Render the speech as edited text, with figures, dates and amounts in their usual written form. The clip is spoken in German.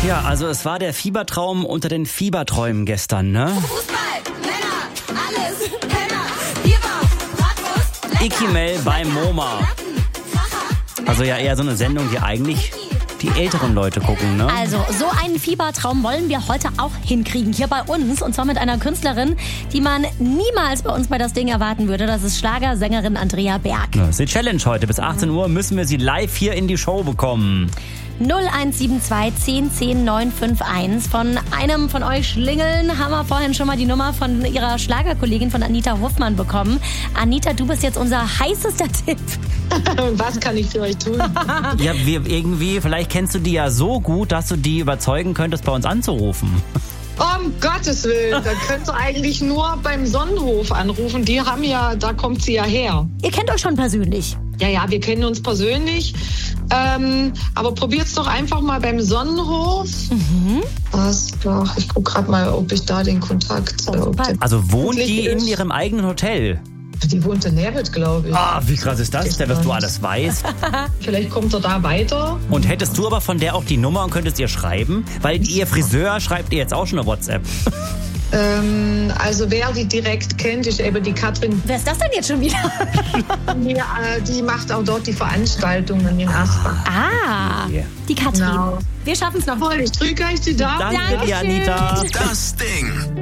Ja, also es war der Fiebertraum unter den Fieberträumen gestern, ne? Fußball, Männer, alles, Penner, Bierbaum, Bratwurst, Ikimel bei MoMA. Also ja eher so eine Sendung, die eigentlich die älteren Leute gucken, ne? Also, so einen Fiebertraum wollen wir heute auch hinkriegen, hier bei uns. Und zwar mit einer Künstlerin, die man niemals bei uns bei das Ding erwarten würde. Das ist Schlagersängerin Andrea Berg. Das ist die Challenge heute. Bis 18 Uhr müssen wir sie live hier in die Show bekommen. 0172 10 10 951. Von einem von euch Schlingeln haben wir vorhin schon mal die Nummer von ihrer Schlagerkollegin von Anita Hoffmann bekommen. Anita, du bist jetzt unser heißester Tipp. Was kann ich für euch tun? Ja, vielleicht kennst du die ja so gut, dass du die überzeugen könntest, bei uns anzurufen. Um Gottes Willen, da könnt ihr eigentlich nur beim Sonnenhof anrufen. Da kommt sie ja her. Ihr kennt euch schon persönlich. Ja, wir kennen uns persönlich. Aber probiert's doch einfach mal beim Sonnenhof. Ich guck gerade mal, ob ich da den Kontakt... Also wohnt die in ihrem eigenen Hotel? Die wohnt in Nerwitt, glaube ich. Ah, wie krass ist das denn, dass du alles weißt? Vielleicht kommt er da weiter. Und hättest du aber von der auch die Nummer und könntest ihr schreiben? Weil ihr Friseur schreibt ihr jetzt auch schon eine WhatsApp. Also wer die direkt kennt, ist eben die Katrin. Wer ist das denn jetzt schon wieder? Die macht auch dort die Veranstaltungen in Asbach. Ah, die Katrin. Genau. Wir schaffen es noch. Voll, ich drücke euch die Daumen. Danke dir, Anita. Das Ding.